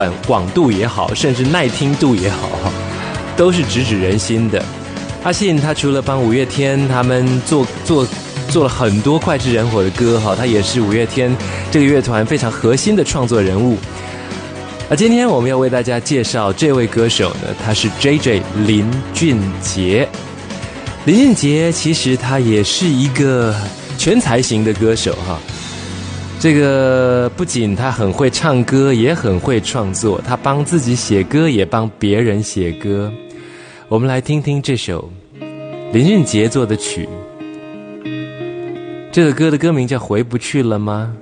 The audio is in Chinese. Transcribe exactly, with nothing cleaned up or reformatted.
广度也好，甚至耐听度也好，都是直指人心的。阿信他除了帮五月天他们做做做了很多脍炙人口的歌哈，他也是五月天这个乐团非常核心的创作人物。而今天我们要为大家介绍这位歌手呢，他是 J J 林俊杰。林俊杰其实他也是一个全才型的歌手哈。这个不仅他很会唱歌，也很会创作，他帮自己写歌，也帮别人写歌。我们来听听这首林俊杰做的曲。这个歌的歌名叫《回不去了吗》。